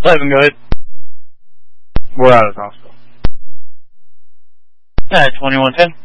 11, go ahead. We're out of hospital. 2110.